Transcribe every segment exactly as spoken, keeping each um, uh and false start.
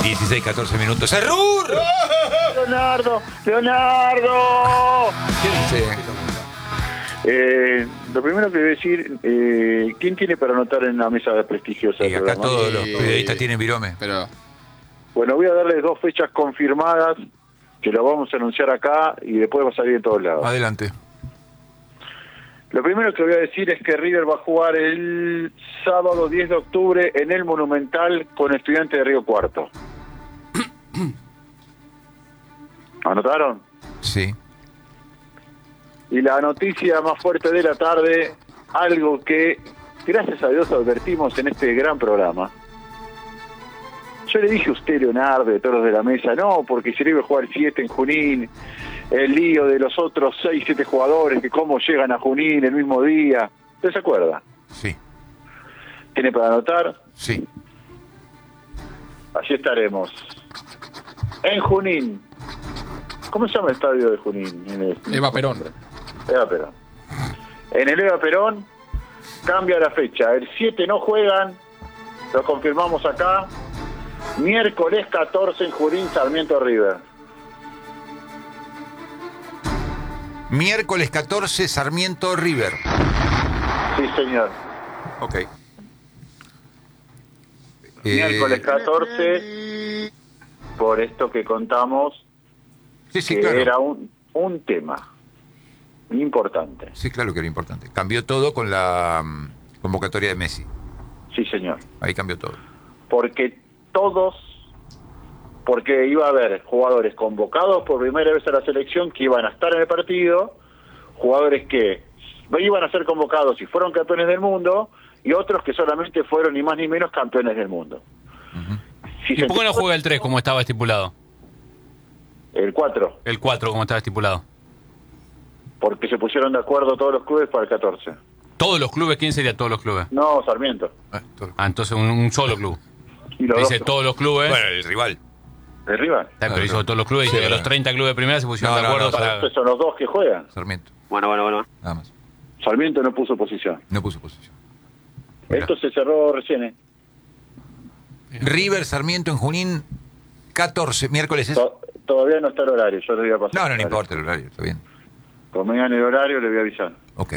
dieciséis, catorce minutos. ¡Error! Leonardo, Leonardo. Sí. Eh, lo primero que voy a decir, eh, ¿quién tiene para anotar en la mesa prestigiosa? Y acá todos los periodistas tienen virome. Pero Bueno, voy a darles dos fechas confirmadas, que lo vamos a anunciar acá y después va a salir en todos lados. Adelante. Lo primero que voy a decir es que River va a jugar el sábado diez de octubre en el Monumental con Estudiantes de Río Cuarto. ¿Anotaron? Sí. Y la noticia más fuerte de la tarde, algo que gracias a Dios advertimos en este gran programa. Yo le dije a usted, Leonardo, de todos los de la mesa, no, porque se le iba a jugar siete en Junín, el lío de los otros seis, siete jugadores, que cómo llegan a Junín el mismo día. ¿Usted se acuerda? Sí. ¿Tiene para anotar? Sí. Allí estaremos. En Junín. ¿Cómo se llama el estadio de Junín? En el... Eva Perón. Eva Perón. En el Eva Perón cambia la fecha. El siete no juegan, lo confirmamos acá. Miércoles catorce en Junín, Sarmiento River. Miércoles catorce, Sarmiento River. Sí, señor. Ok. Miércoles Eh, catorce, por esto que contamos, sí, sí, que claro. era un, un tema importante. Sí, claro que era importante. Cambió todo con la um, convocatoria de Messi. Sí, señor. Ahí cambió todo. Porque todos, porque iba a haber jugadores convocados por primera vez a la selección que iban a estar en el partido, jugadores que no iban a ser convocados y fueron campeones del mundo, y otros que solamente fueron ni más ni menos campeones del mundo. Uh-huh. Si ¿Y por qué no juega el tres como estaba estipulado? El cuatro, El cuatro como estaba estipulado. porque se pusieron de acuerdo todos los clubes para el catorce. ¿Todos los clubes? ¿Quién sería todos los clubes? No, Sarmiento. Ah, todo- Ah, entonces un, un solo club. Y los Dice dos, todos los clubes. Bueno, el rival. ¿de River? Está, pero hizo todos los clubes y Sí, dice que claro. los treinta clubes de primera se pusieron No, de no, acuerdo no, para... Estos son los dos que juegan. Sarmiento. Bueno, bueno, bueno. Nada más. Sarmiento no puso posición. No puso posición. Mirá. Esto se cerró recién, ¿eh? River, Sarmiento en Junín, catorce. Miércoles es. To- todavía no está el horario, yo le voy a pasar. No, no, no el importa el horario, está bien. Como me dan el horario, le voy a avisar. Ok.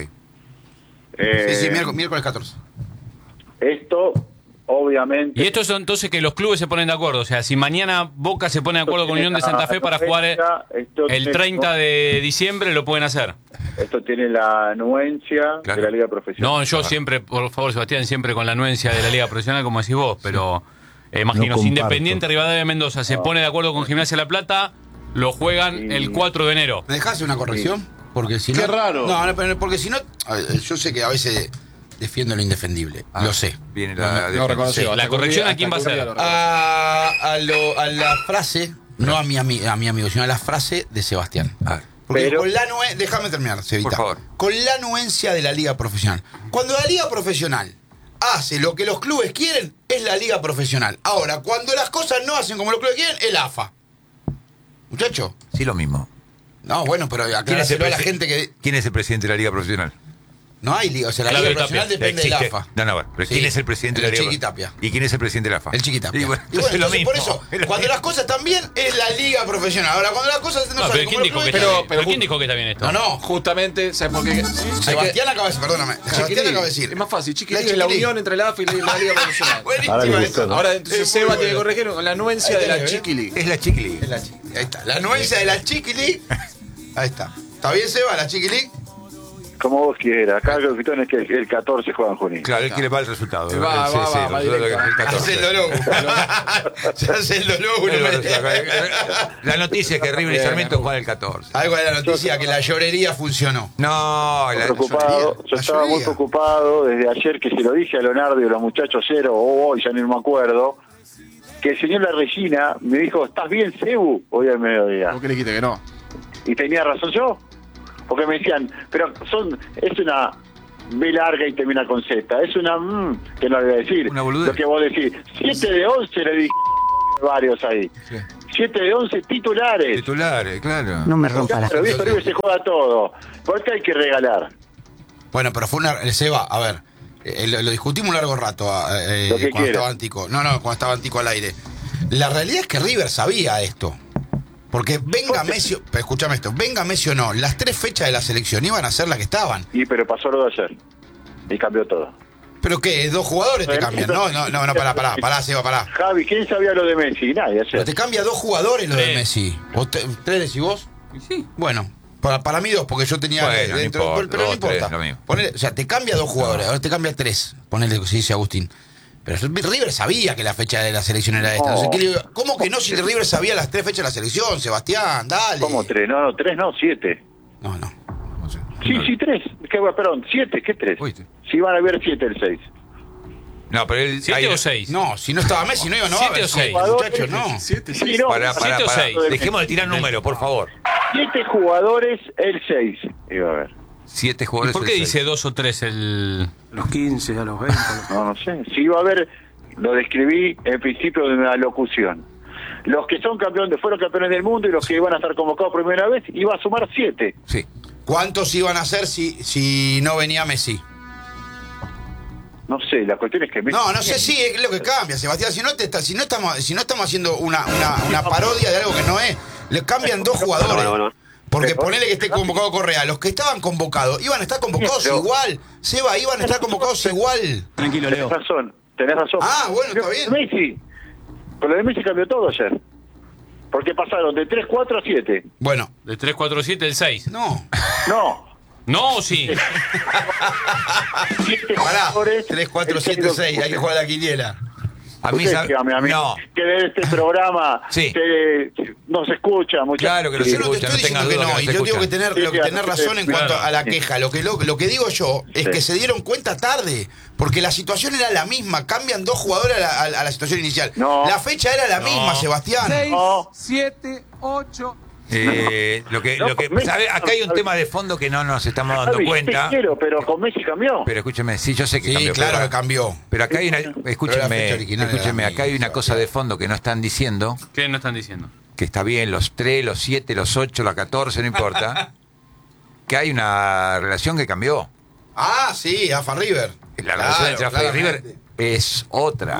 Eh, Sí, sí, miércoles, miércoles catorce. Esto, obviamente... Y esto es entonces que los clubes se ponen de acuerdo. O sea, si mañana Boca se pone de acuerdo con Unión de Santa Fe para jugar el, Esto el tiene- treinta de diciembre, lo pueden hacer. Esto tiene la anuencia Claro. de la Liga Profesional. No, yo siempre, por favor, Sebastián, siempre con la anuencia de la Liga Profesional, como decís vos, pero eh, imagino, No si comparto. Independiente Rivadavia de Mendoza se pone de acuerdo con Gimnasia La Plata, lo juegan Sí. el cuatro de enero. ¿Me dejás una corrección? Porque si no... Qué raro. No, no, pero porque si no... a ver, yo sé que a veces defiendo lo indefendible. Ah, lo sé. Viene No, la. no, defensa. No reconoció. Sí, la Hasta corrección, que- ¿a quién va a hasta que ser? lo reconoció. A, a, lo- a la frase, no a mi, ami- a mi amigo, sino a la frase de Sebastián. Ah, Porque Pero- con la anuencia... Déjame terminar, Cevita. Por favor. Con la anuencia de la liga profesional. Cuando la liga profesional hace lo que los clubes quieren, es la liga profesional. Ahora, cuando las cosas no hacen como los clubes quieren, es la A F A. Muchacho. sí, lo mismo. No, bueno, pero ¿Quién es, el aclaráselo a la presi- gente que... ¿Quién es el presidente de la Liga Profesional? No hay liga, o sea, la Claudio liga profesional Tapia. depende de la A Existe- F A. No, no, bueno, pero Sí. ¿quién es el presidente de la El Liga? Chiqui Tapia. ¿Y quién es el presidente de la A F A? El Chiquitapia. Y bueno, Y bueno, es lo entonces, mismo. por eso, es lo cuando mismo. las cosas están bien, es la liga profesional. Ahora, cuando las cosas no, No, salen pero como ¿quién los dijo que clubes está Pero- bien? pero ¿Pero quién ju- dijo que está bien esto? No, no. Justamente, ¿sabes por qué? Hay que- Sebastián acaba de decir, perdóname. Sebastián Chiquilín, acaba de decir. Es más fácil, La chiquilín, es la chiquilín. unión entre la A F A y la, la Liga Profesional. Buenísima Ahora le esa. gustó. Ahora, entonces Es muy Seba tiene que bueno. corregir con la anuencia Ahí de la tenés, ¿eh? Chiquili. Es la Chiquili. Es la chiquili. Ahí está. La anuencia de la chiquili. Ahí está. ¿Está bien, Seba, la chiquili? Como vos quieras. Acá lo que cuestión es que el, el catorce juega en Junín. Claro, él quiere va el resultado. Va, va, sí, va, sí, va el resultado directo. que es el catorce. Hace el dolor. Se hace el dolor. Él va el uno resultado. me- La noticia es que River y Sarmiento juegan el catorce. Algo de la noticia que la llorería funcionó. No, la, Preocupado, yo la estaba muy llorería. preocupado desde ayer que se lo dije a Leonardo y a los muchachos cero, o hoy, ya no me acuerdo, que el señor La Regina me dijo, ¿estás bien, Cebu? Hoy al mediodía. ¿Por qué le dijiste que no? Y tenía razón yo, porque me decían, pero son es una B larga y termina con Z, es una, mm, que no le voy a decir, Una boludez. lo que vos decís, siete de once le dije varios ahí, Sí. siete de once titulares. Titulares, claro. No me rompa la Claro, viejo, River se juega todo, porque hay que regalar. Bueno, pero fue una... el Seba, a ver, eh, lo, lo discutimos un largo rato eh, Lo que cuando quiera. estaba Antico. No, no, cuando estaba Antico al aire. La realidad es que River sabía esto. Porque venga Messi, pero escúchame esto, venga Messi o no, las tres fechas de la selección iban a ser las que estaban. Y pero pasó lo de ayer. Y cambió todo. ¿Pero qué? ¿Dos jugadores te cambian? No, no, no, no, pará, pará, pará, Seba, pará. Javi, ¿quién sabía lo de Messi? Nadie ayer. Pero te cambia dos jugadores lo de Tres. Messi. ¿O te- ¿Tres decís vos? Sí. Bueno, para, para mí dos, porque yo tenía Bueno, no dentro, importa, pero no dos, importa. tres, lo mismo. Ponele- o sea, te cambia dos jugadores, ahora te cambia tres. Ponele que se dice Agustín. Pero River sabía que la fecha de la selección era esta. No sé qué le digo, ¿cómo que no si River sabía las tres fechas de la selección, Sebastián? Dale. ¿Cómo tres? No, no, tres no, siete. No, no. No sé. Sí, sí, tres. ¿Qué, perdón, siete, ¿qué tres? Oíste. Si van a ver siete el seis. No, pero él. ¿Siete hay- o seis? No, si no estaba Messi, no iba, no va a Siete haber o seis. muchachos, no. Siete, Sí, seis. no, Pará, pará, ¿Siete o pará. seis? Dejemos de tirar números, por favor. siete jugadores el seis. Iba a ver. Siete ¿Y jugadores. por qué el dice seis. dos o tres el...? A los quince, a los veinte. a los- No, no sé. Si iba a ver, lo describí en principio de una locución. Los que son campeones, fueron campeones del mundo y los que iban a estar convocados por primera vez, iba a sumar siete. Sí. ¿Cuántos iban a ser si, si no venía Messi? No sé, la cuestión es que Messi- No, no sé, sí, es lo que cambia, Sebastián. Si no, te está- si no, estamos, si no estamos haciendo una, una, una parodia de algo que no es, le cambian dos jugadores. No, no, no. Porque Pero- ponele que esté convocado Correa. Los que estaban convocados iban a estar convocados Pero- igual. Seba, iban a estar convocados igual. Tranquilo, Tenés Leo. razón, tenés razón. Ah, bueno, está bien. Messi, con lo de Messi cambió todo ayer. Porque pasaron de tres cuatro a siete. Bueno, De tres, cuatro, siete, el seis. no. No, No, sí. siete Pará. jugadores. tres, cuatro, el siete, seis. Hay que jugar a la quiniela. A mí, Usted, sabe- dígame a mí, no. que de este programa Sí. se- no se escucha mucho. Claro que no se Yo no te escucha, estoy no tengas diciendo que duda no, que y no se yo tengo que escucha. tener, Sí, lo que sí, tener sí, razón en sí, cuanto claro. a la queja. Lo que, lo, lo que digo yo es Sí. que se dieron cuenta tarde, porque la situación era la misma. Cambian dos jugadores a la, a la- a la situación inicial. No. La fecha era la No. misma, Sebastián. No. siete, ocho. Eh, lo que, No, lo que, Messi- ¿sabe? Acá hay un tema de fondo que no nos estamos dando Javi, yo te cuenta. quiero, pero con Messi cambió. Pero escúcheme, sí, yo sé que Sí, cambió. claro pero, que cambió. pero acá hay una, Pero la fecha escúcheme, original era escúcheme, la acá hay una misma, cosa de fondo que no están diciendo, ¿Qué no están diciendo? que está bien, los tres, los siete, los ocho, los catorce, no importa, que hay una relación que cambió. Ah, sí, AFA River. La Claro, relación entre AFA y River claramente. es otra.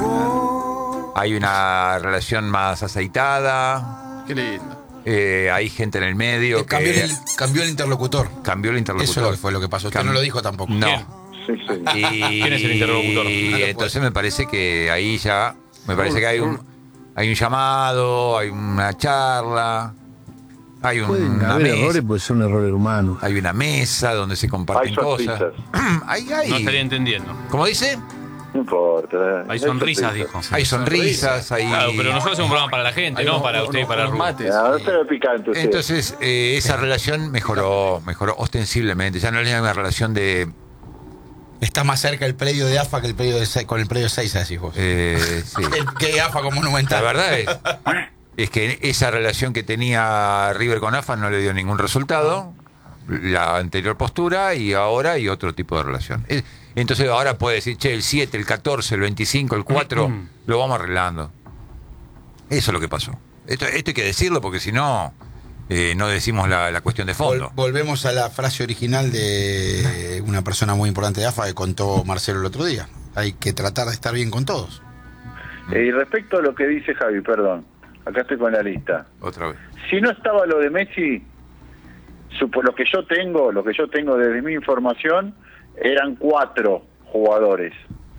Hay una relación más aceitada, Qué lindo. eh, hay gente en el medio Eh, que Cambió el, cambió el interlocutor. cambió el interlocutor. Eso es lo que fue lo que pasó. Usted Cam- no lo dijo tampoco. No. ¿Quién? Sí, sí. Y, ¿Quién es el interlocutor? Y entonces me parece que ahí ya, me parece que hay un, hay un llamado, hay una charla, hay un- Pueden una haber mesa, errores porque son errores humanos. hay una mesa donde se comparten Hay cosas. sonrisas. Hay, hay, No estaría entendiendo. ¿cómo dice? No importa. Hay sonrisas, dijo. Hay sonrisas, hay. Claro, pero nosotros hacemos un programa para la gente, no para usted y para los Rubén. mates. No, no se ve picante usted. Entonces, eh, esa relación mejoró, mejoró ostensiblemente. Ya no es una relación de. Está más cerca el predio de AFA que el predio de seis, con el predio seis, decís vos. eh, sí. El- que AFA como La monumental. verdad es, es que esa relación que tenía River con AFA no le dio ningún resultado, la anterior postura, y ahora hay otro tipo de relación. Eh, Entonces ahora puede decir, che, el siete, el catorce, el veinticinco, el cuatro, lo vamos arreglando. Eso es lo que pasó. Esto, esto hay que decirlo porque si no, eh, no decimos la, la cuestión de fondo. Vol- volvemos a la frase original de una persona muy importante de AFA que contó Marcelo el otro día. Hay que tratar de estar bien con todos. Eh, y respecto a lo que dice Javi, perdón, acá estoy con la lista. Otra vez. Si no estaba lo de Messi, supo, lo que yo tengo, lo que yo tengo desde mi información, eran cuatro jugadores.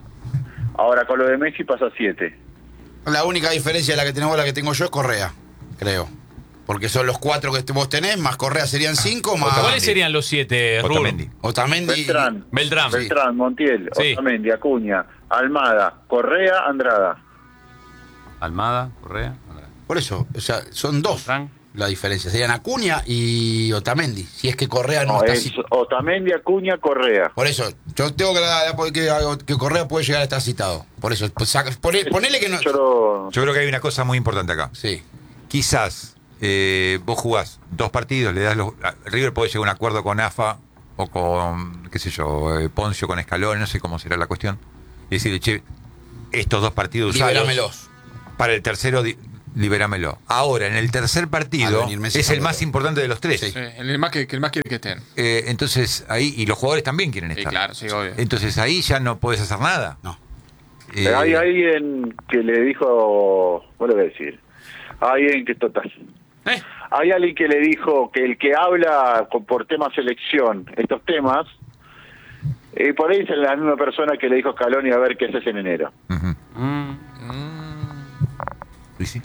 Ahora con lo de Messi pasa siete. La única diferencia de la que tenemos la que tengo yo es Correa, creo. Porque son los cuatro que vos tenés, más Correa serían cinco, más ¿Cuáles serían los siete, Rubén? Otamendi. Otamendi. Beltrán, Beltrán. Sí. Beltrán, Montiel, Sí. Otamendi, Acuña, Almada, Correa, Andrada. Almada, Correa. Por eso, o sea, son dos Beltrán. la diferencia. Serían Acuña y Otamendi. Si es que Correa no, No, está es así. Otamendi, Acuña, Correa. Por eso, yo tengo que, la- la- que, que Correa puede llegar a estar citado. Por eso, pues, saca- pone- ponele que no. Yo lo- Yo creo que hay una cosa muy importante acá. Sí. Quizás eh, vos jugás dos partidos, le das los. a- River puede llegar a un acuerdo con AFA o con, qué sé yo, eh, Poncio con Escalón, no sé cómo será la cuestión. Y decirle, che, estos dos partidos usalos, Liberámelos. para el tercero, di- liberámelo. Ahora, en el tercer Al partido, venir Messi, es el cambió más todo. importante de los tres. Sí. Sí, el más que, que el más quiere que estén. Eh, entonces, ahí, y los jugadores también quieren Sí, estar. claro, sí, obvio. Entonces ahí ya no puedes hacer nada. No. Eh, Hay alguien que le dijo, ¿cómo le voy a decir? Hay alguien que total. ¿Eh? Hay alguien que le dijo que el que habla con- por tema selección, estos temas, eh, por ahí es la misma persona que le dijo a Scaloni a ver qué haces en enero. ujú. Mm. Y sí.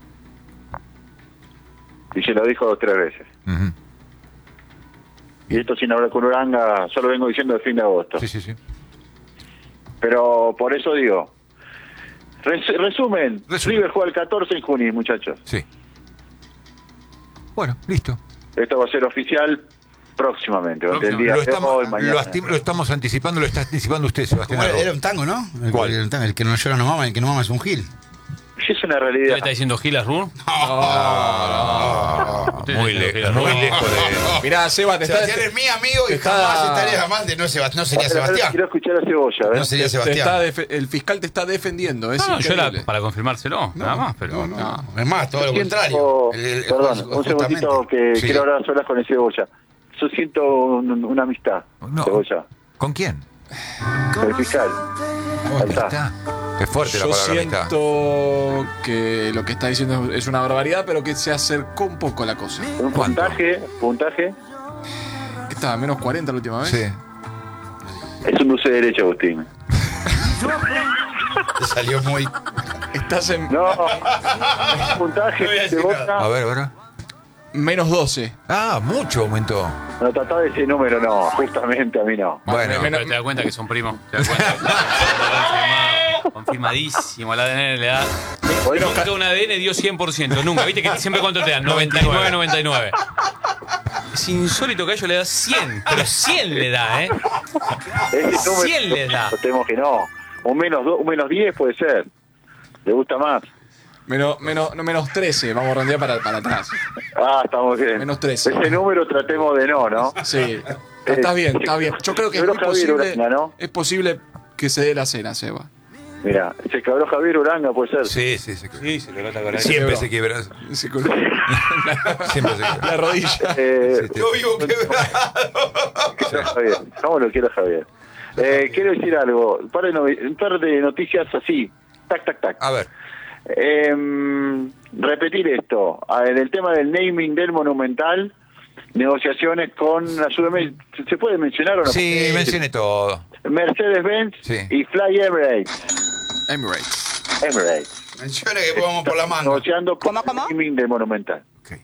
Y se lo dijo tres veces. Ujú. Y esto sin hablar con Uranga, solo vengo diciendo el fin de agosto. Sí, sí, sí. Pero por eso digo, res- resumen, Resumen. River juega el catorce en junio, muchachos. Sí. Bueno, listo. Esto va a ser oficial próximamente, durante el día Lo de estamos, hoy, mañana. lo, asti- lo estamos anticipando, lo está anticipando usted, Sebastián. ¿Cómo era? Arro. Era un tango, ¿no? El, ¿Cuál? El, tango, el que no llora no mama, el que no mama es un gil. Sí, es una ¿Qué realidad. le está diciendo Gilas Rur? Muy lejos, muy lejos de... Mirá, Seba, te está, Sebastián es mi amigo y está- jamás estaría jamás de no, Seba- no sería Sebastián. Quiero escuchar a Cebolla, ¿eh? No sería te está Sebastián. defe- el fiscal te está defendiendo. Es No, no, yo increíble. era para confirmárselo, nada más, pero. No, no, es más, todo lo Siento- contrario. El- el- Perdón, justamente. un segundito que Sí. quiero hablar a solas con el Cebolla. Yo siento un- una amistad, No. Cebolla, ¿Con quién? con el fiscal. Ahí Ahí está. está. Es fuerte la Yo palabra amistad. siento que lo que está diciendo es una barbaridad, pero que se acercó un poco la cosa. Un ¿Cuánto? puntaje, puntaje, ¿Qué estaba? ¿Menos cuarenta la última vez? Sí. es un dulce derecho, Agustín. Te salió muy. Estás en No, puntaje, A Cebolla. ver, a ver. menos doce. Ah, mucho aumentó. No trataba de ese número, no, justamente a mí no. Bueno, menos- Pero te das cuenta que son primos. Te das cuenta. Confirmado, confirmadísimo. El A D N le da. Nunca un A D N dio cien por ciento. Nunca. ¿Viste que siempre cuánto te dan? noventa y nueve, noventa y nueve. Es insólito que a ellos le da cien. Pero cien le da, ¿eh? Ese número, cien le da. Tenemos que no. Un menos, do, un menos diez puede ser. ¿Le gusta más? Menos, menos, no, menos trece. Vamos a rondear para, para atrás. Ah, estamos bien. Menos trece. Ese número tratemos de no, ¿no? Sí. Estás bien, está bien. Yo creo que es Quebró muy Javier posible. Uranga, ¿no? Es posible que se dé la cena, Seba. Mira, se quebró Javier Uranga, puede ser. sí, sí, sí. Sí, se le va a tacar ahí. Siempre quebró. se quiebra. Se col- Siempre se quiebra. La rodilla. Eh, Sí, sí. Yo vivo quebrado. quiero a Javier. ¿Cómo lo quiero a Javier? Eh, quiero decir algo. Un par, de novi- un par de noticias así. Tac, tac, tac. A ver. Eh, repetir esto. Ah, en el tema del naming del Monumental, negociaciones con la Sudamérica. ¿Se se puede mencionar o no? Sí, mencione todo. Mercedes-Benz Sí. y Fly Emirates. Emirates. Emirates. Menciona que vamos por la mano. Negociando con el naming del Monumental. Ok.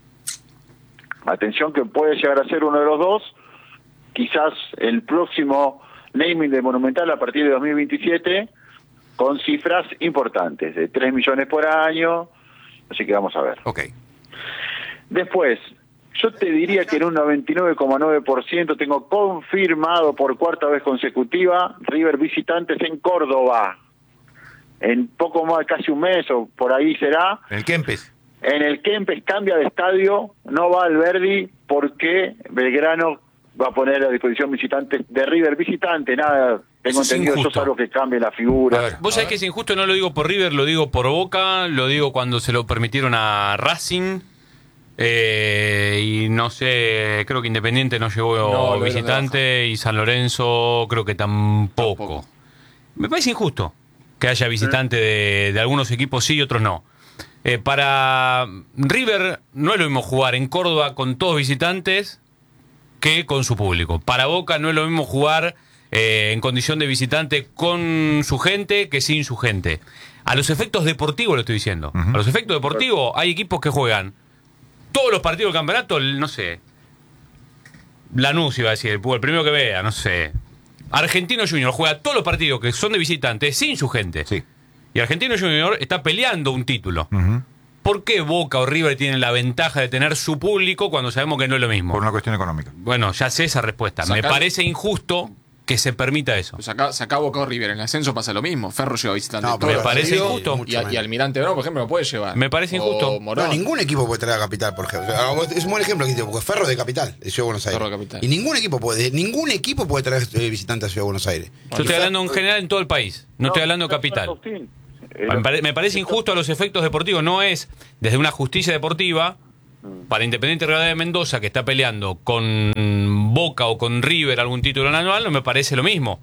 Atención que puede llegar a ser uno de los dos. Quizás el próximo naming del Monumental a partir de dos mil veintisiete con cifras importantes, de tres millones por año. Así que vamos a ver. Ok. Después, yo te diría que en un noventa y nueve coma nueve por ciento tengo confirmado por cuarta vez consecutiva River visitantes en Córdoba. En poco más, casi un mes o por ahí será. En el Kempes. En el Kempes cambia de estadio, no va Alberdi porque Belgrano va a poner a disposición visitantes de River visitante, nada, tengo Eso es entendido, eso es injusto. algo que cambie la A figura. ver. Vos sabés que es injusto, no lo digo por River, lo digo por Boca, lo digo cuando se lo permitieron a Racing. eh, y no sé, creo que Independiente no llevó No, lo visitante y San Lorenzo creo que tampoco. Tampoco. Me parece injusto que haya visitante de, de algunos equipos sí y otros no. Eh, para River no es lo mismo jugar en Córdoba con todos visitantes que con su público. Para Boca no es lo mismo jugar eh, en condición de visitante con su gente que sin su gente. A los efectos deportivos lo estoy diciendo. Ujú. A los efectos deportivos hay equipos que juegan todos los partidos del campeonato, no sé. Lanús iba a decir, el primero que vea, no sé. Argentino Junior juega todos los partidos que son de visitantes sin su gente. Sí. Y Argentino Junior está peleando un título. Ujú. ¿Por qué Boca o River tienen la ventaja de tener su público cuando sabemos que no es lo mismo? Por una cuestión económica. Bueno, ya sé esa respuesta. Me Sacar- parece injusto que se permita eso. Pues acá, se acabó Boca o River. En el ascenso pasa lo mismo. Ferro lleva visitante. No, todo me el parece partido. injusto. mucho Y, a- menos. y Almirante Brown, por ejemplo, lo puede llevar. Me parece O injusto. Morón. No, ningún equipo puede traer a Capital, por ejemplo. Es un buen ejemplo que dice, porque Ferro es de Capital, de Ciudad de Buenos Aires. Ferro de Capital. Y ningún equipo puede, ningún equipo puede traer eh, visitantes a Ciudad de Buenos Aires. Yo estoy hablando en general en todo el país. No estoy hablando de capital. Agustín, eh, Me, pare- me parece injusto a los efectos deportivos. No es desde una justicia deportiva para Independiente Rivadavia de Mendoza, que está peleando con Boca o con River algún título anual, no me parece lo mismo.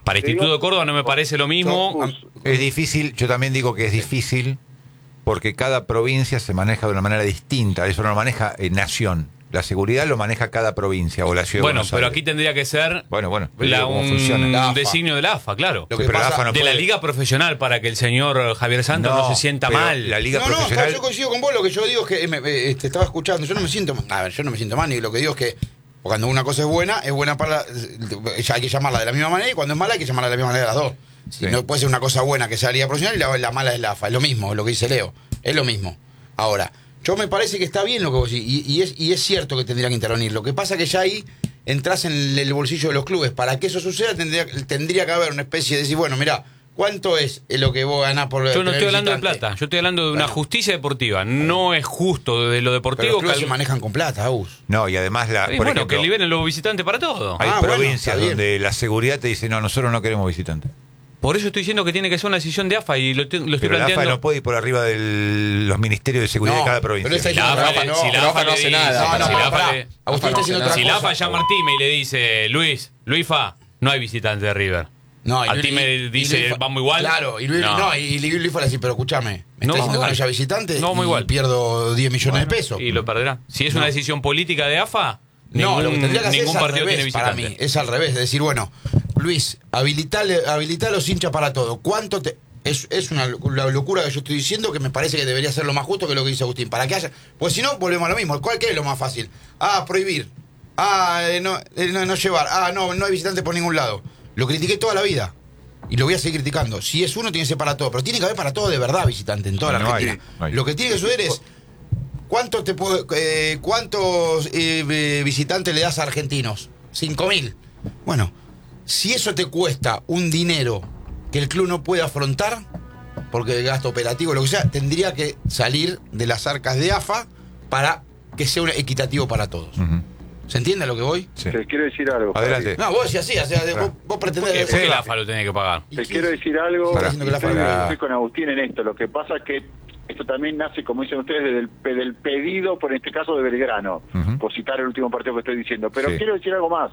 Para Instituto de Córdoba no me parece lo mismo. Es difícil, yo también digo que es difícil porque cada provincia se maneja de una manera distinta. Eso no lo maneja eh, Nación. La seguridad lo maneja cada provincia o la ciudad Bueno, de Buenos pero Aires. aquí tendría que ser Bueno, bueno, la, cómo un funciona. La AFA. designio de la AFA, claro. Lo que Pero la pasa- AFA no de la puede- liga profesional para que el señor Javier Santos no, se sienta pero mal. La liga No, no, profesional. yo coincido con vos. Lo que yo digo es que me, me- este, estaba escuchando. Yo no me siento. A ver, yo no me siento mal. Y lo que digo es que cuando una cosa es buena, es buena para. Ya hay que llamarla de la misma manera. Y cuando es mala, hay que llamarla de la misma manera las dos. Si Sí. no puede ser una cosa buena que sea liga profesional y la, la mala es la AFA. Es lo mismo, lo que dice Leo. Es lo mismo. Ahora, yo me parece que está bien lo que vos decís. Y, y, es, y es cierto que tendría que intervenir. Lo que pasa que ya ahí entras en el, el bolsillo de los clubes. Para que eso suceda, tendría, tendría que haber una especie de decir, bueno, mira, ¿cuánto es lo que vos ganás por Yo no tener estoy hablando de visitante? plata, yo estoy hablando de una Bueno. justicia deportiva. No es justo de lo Pero deportivo los clubes que se al- manejan con plata, Agus. No, y además, la, Eh, por bueno, ejemplo, que liberen los visitantes para todo. hay Ah, bueno, provincias está bien. donde la seguridad te dice, no, nosotros no queremos visitantes. Por eso estoy diciendo que tiene que ser una decisión de AFA y lo, te- lo estoy Pero la AFA planteando. no puede ir por arriba de los ministerios de seguridad No, de cada pero provincia. esa- Si la No, AFA, Rafa, le- no, si la Rafa AFA no le hace dice- nada. No, no, si la pará, AFA pará. le- Agustín Rafa está no haciendo hace otra si nada. la cosa. AFA llama a Artime y le dice, Luis, Luisfa, no hay visitantes de River. No, y- Artime y- y dice, Luis fa- vamos igual. Claro, y Luis, No. no. y Luis, Luis fue a decir, pero escúchame, me No, está diciendo que igual. no haya visitante No, muy y igual. pierdo diez millones Bueno, de pesos. Y lo perderá. Si es No. una decisión política de AFA, No, ningún, lo que tendría que hacer ningún es al partido revés tiene para visitante. mí. Es al revés, es decir, bueno, Luis, habilitale, habilita a los hinchas para todo. ¿Cuánto te...? Es, es una locu- la locura que yo estoy diciendo que me parece que debería ser lo más justo que lo que dice Agustín. Para que haya... Pues si no, volvemos a lo mismo. ¿Cuál qué es lo más fácil? Ah, prohibir. Ah, eh, no, eh, no, no llevar. Ah, no, no hay visitante por ningún lado. Lo critiqué toda la vida. Y lo voy a seguir criticando. Si es uno, tiene que ser para todo. Pero tiene que haber para todo de verdad visitante en toda la No hay, Argentina. no hay. Lo que tiene que suceder es... ¿Cuántos te puedo- eh, cuántos eh, eh, visitantes le das a argentinos? Cinco mil. Bueno, si eso te cuesta un dinero que el club no puede afrontar, porque el gasto operativo, lo que sea, tendría que salir de las arcas de AFA para que sea un equitativo para todos. Ujú. ¿Se entiende a lo que voy? Sí. Te quiero decir algo. Adelante. No, vos decís así, o sea, vos, vos pretendés... ¿Por qué, ¿Y por qué quién- la AFA lo tiene que pagar? Te quiero decir algo. Pará. y estoy, estoy con Agustín en esto. Lo que pasa es que esto también nace, como dicen ustedes, desde el, pe- del pedido, por este caso de Belgrano, Ujú. por citar el último partido que estoy diciendo. Pero Sí. quiero decir algo más.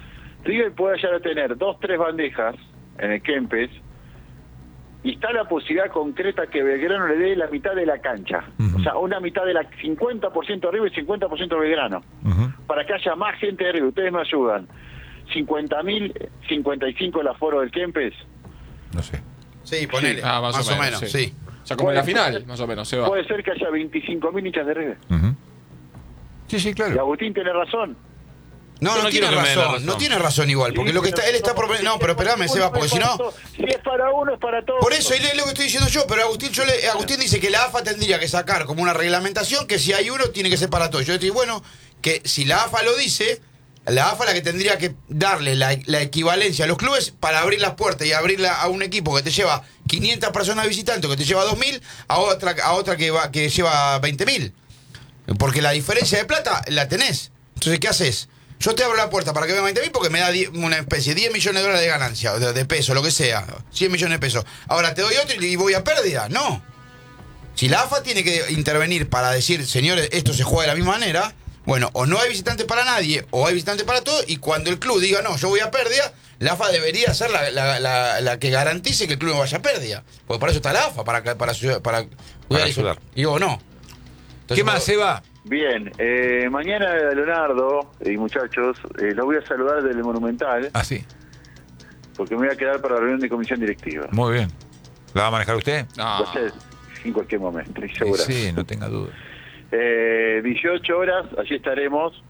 River puede llegar a tener dos, tres bandejas en el Kempes y está la posibilidad concreta que Belgrano le dé la mitad de la cancha. Ujú. O sea, una mitad de la cincuenta por ciento River y cincuenta por ciento Belgrano. Ujú. Para que haya más gente de River. Ustedes me ayudan. cincuenta mil, cincuenta y cinco el aforo del Kempes. No sé. Sí, ponele. Ah, más, o menos, sí. O sea, como en la Puede final, ser- más o menos, se va. Puede ser que haya veinticinco mil hinchas de River. Ujú. Sí, sí, Y claro. Agustín tiene razón. No, Yo no, no tiene quiero que me den la razón, razón. no tiene razón igual, porque Sí, lo que está, él está pero- proponiendo... No, pero espérame, Seba, porque si no... Si es para uno, es para todos. Por eso, y es lo que estoy diciendo yo, pero Agustín, yo le- Agustín dice que la AFA tendría que sacar como una reglamentación que si hay uno, tiene que ser para todos. Yo digo, bueno, que si la AFA lo dice, la AFA la que tendría que darle la, la equivalencia a los clubes para abrir las puertas y abrirla a un equipo que te lleva quinientas personas visitantes, que te lleva dos mil, a otra, a otra que, va, que lleva veinte mil. Porque la diferencia de plata la tenés. Entonces, ¿qué haces? Yo te abro la puerta para que venga veinte mil porque me da die- una especie, diez millones de dólares de ganancia, de, de peso, lo que sea, cien millones de pesos. Ahora te doy otro y voy a pérdida. No. Si la AFA tiene que intervenir para decir, señores, esto se juega de la misma manera, bueno, o no hay visitantes para nadie, o hay visitantes para todos, y cuando el club diga, no, yo voy a pérdida, la AFA debería ser la, la- la- la que garantice que el club no vaya a pérdida. Porque para eso está la AFA, para, para, para, para cuidar eso. ayudar. Y digo, no. Entonces, ¿Qué más, Seba? Bien, eh, mañana Leonardo y muchachos, eh, los voy a saludar del Monumental, Ah, sí. porque me voy a quedar para la reunión de comisión directiva. Muy bien. ¿La va a manejar usted? No. Va a ser en cualquier momento, estoy Sí, seguro. sí, no tenga duda. Eh, dieciocho horas, allí estaremos.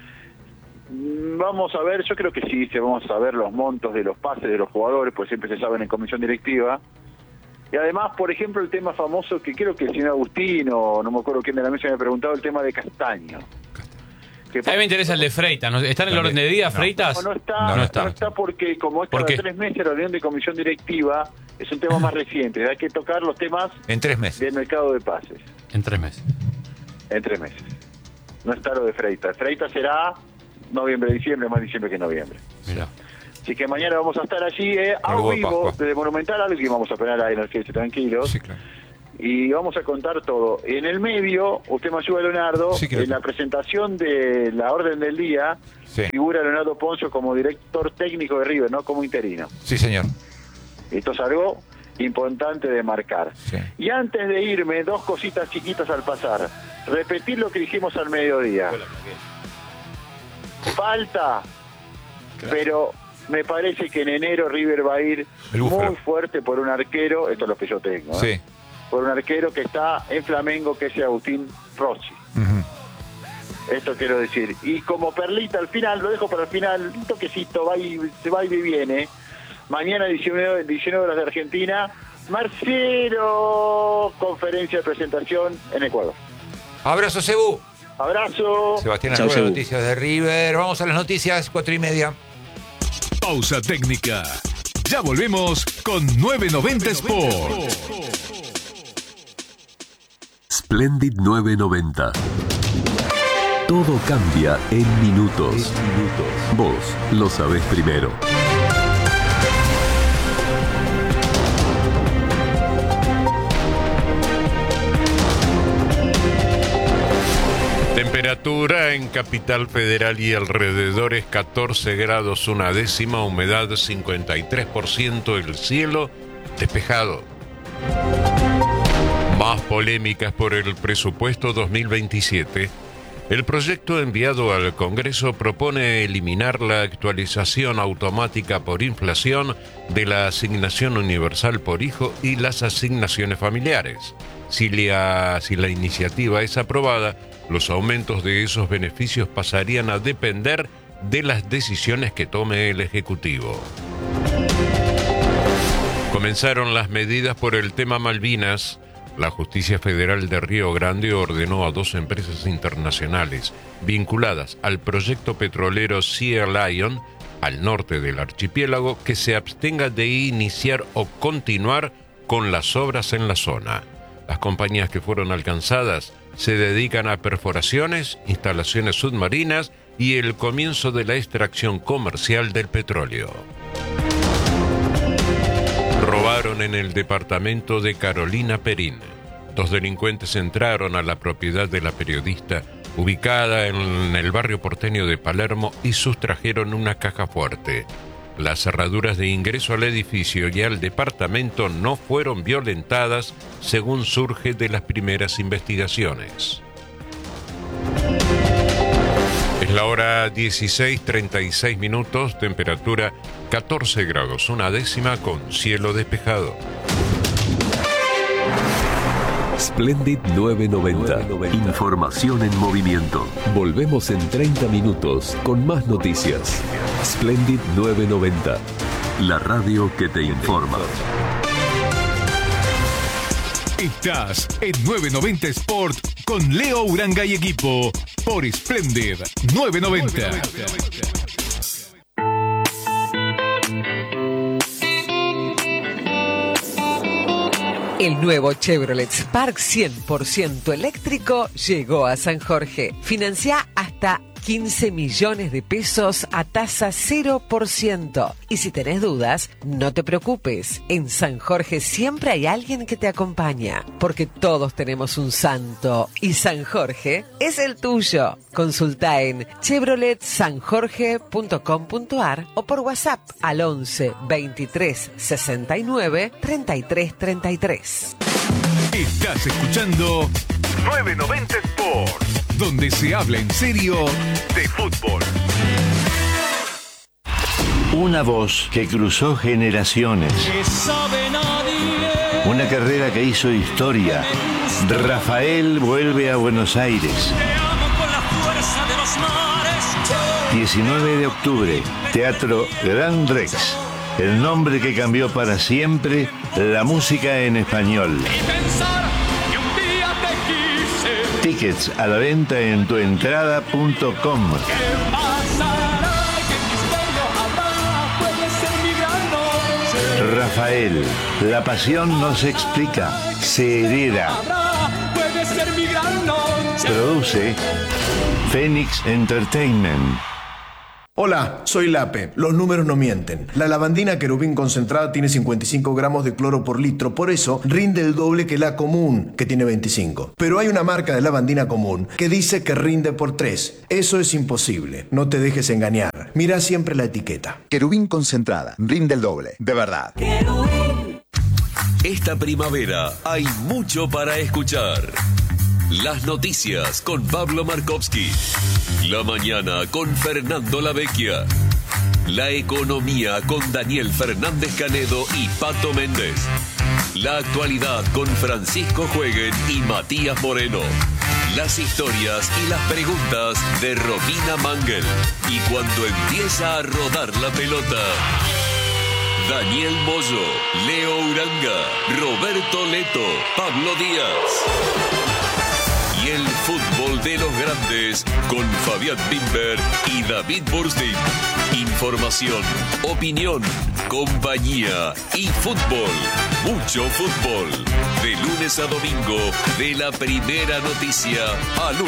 Mm, Vamos a ver, yo creo que sí, se vamos a ver los montos de los pases de los jugadores, pues siempre se saben en comisión directiva. Y además, por ejemplo, el tema famoso que creo que el señor Agustín, o no me acuerdo quién de la mesa me ha preguntado, el tema de Castaño. Que A mí me interesa el de Freitas. ¿no? ¿Está en el orden de día, No. Freitas? No, no está, No, no, no está. está. porque como es ¿Por cada qué? tres meses la reunión de comisión directiva, es un tema más reciente, hay que tocar los temas En tres meses. del mercado de pases, En tres meses. en tres meses. No está lo de Freitas. Freitas será noviembre, diciembre, más diciembre que noviembre. Mirá. Así que mañana vamos a estar allí, eh, a Algo de vivo, Pascua. desde Monumental, algo que vamos a esperar ahí, no quédense tranquilos. Sí, claro. y vamos a contar todo. En el medio, usted me ayuda, Leonardo, Sí, creo. en la presentación de la orden del día, Sí. figura Leonardo Poncio como director técnico de River, no como interino. Sí, señor. Esto es algo importante de marcar. Sí. Y antes de irme, dos cositas chiquitas al pasar. Repetir lo que dijimos al mediodía. Falta, pero me parece que en enero River va a ir El Búfalo. muy fuerte por un arquero, esto es lo que yo tengo, ¿eh? Sí. por un arquero que está en Flamengo, que es Agustín Rossi. Ujú. Esto quiero decir. Y como perlita al final, lo dejo para el final, un toquecito, va y, se va y viene. Mañana diecinueve, diecinueve horas de Argentina, Marcelo, conferencia de presentación en Ecuador. Abrazo, Cebú. Abrazo. Sebastián Chau, Arruga, Cebú. noticias de River. Vamos a las noticias, cuatro y media. Pausa técnica. Ya volvemos con novecientos noventa Sport. Splendid novecientos noventa. Todo cambia en minutos. Vos lo sabés primero. Temperatura en Capital Federal y alrededores catorce grados una décima, humedad cincuenta y tres por ciento, el cielo despejado. Más polémicas por el presupuesto dos mil veintisiete. El proyecto enviado al Congreso propone eliminar la actualización automática por inflación de la asignación universal por hijo y las asignaciones familiares. Si la, si la iniciativa es aprobada, los aumentos de esos beneficios pasarían a depender de las decisiones que tome el Ejecutivo. Comenzaron las medidas por el tema Malvinas. La Justicia Federal de Río Grande ordenó a dos empresas internacionales vinculadas al proyecto petrolero Sea Lion, al norte del archipiélago, que se abstenga de iniciar o continuar con las obras en la zona. Las compañías que fueron alcanzadas se dedican a perforaciones, instalaciones submarinas y el comienzo de la extracción comercial del petróleo. Robaron en el departamento de Carolina Perín. Dos delincuentes entraron a la propiedad de la periodista, ubicada en el barrio porteño de Palermo, y sustrajeron una caja fuerte. Las cerraduras de ingreso al edificio y al departamento no fueron violentadas, según surge de las primeras investigaciones. Es la hora dieciséis treinta y seis minutos, temperatura catorce grados, una décima con cielo despejado. Splendid novecientos noventa. Información en movimiento. Volvemos en treinta minutos con más noticias. Splendid novecientos noventa. La radio que te informa. Estás en novecientos noventa Sport con Leo Uranga y equipo por Splendid novecientos noventa. El nuevo Chevrolet Spark cien por ciento eléctrico llegó a San Jorge. Financia hasta quince millones de pesos a tasa cero por ciento. Y si tenés dudas, no te preocupes. En San Jorge siempre hay alguien que te acompaña, porque todos tenemos un santo y San Jorge es el tuyo. Consulta en chevrolet san jorge punto com punto a r o por WhatsApp al once veintitrés sesenta y nueve treinta y tres treinta y tres. Estás escuchando novecientos noventa Sport, donde se habla en serio de fútbol. Una voz que cruzó generaciones. Una carrera que hizo historia. Rafael vuelve a Buenos Aires. diecinueve de octubre, Teatro Gran Rex. El nombre que cambió para siempre la música en español. Tickets a la venta en tuentrada punto com. Rafael, la pasión no se explica, se hereda. Produce Phoenix Entertainment. Hola, soy Lape. Los números no mienten. La lavandina querubín concentrada tiene cincuenta y cinco gramos de cloro por litro, por eso rinde el doble que la común, que tiene veinticinco. Pero hay una marca de lavandina común que dice que rinde por tres. Eso es imposible. No te dejes engañar. Mira siempre la etiqueta. Querubín concentrada. Rinde el doble. De verdad. Esta primavera hay mucho para escuchar. Las noticias con Pablo Markovsky. La mañana con Fernando Lavecchia. La economía con Daniel Fernández Canedo y Pato Méndez. La actualidad con Francisco Jueguen y Matías Moreno. Las historias y las preguntas de Romina Mangel. Y cuando empieza a rodar la pelota, Daniel Moyo, Leo Uranga, Roberto Leto, Pablo Díaz. Y el fútbol de los grandes con Fabián Bimber y David Burstein. Información, opinión, compañía y fútbol. Mucho fútbol. De lunes a domingo, de la primera noticia al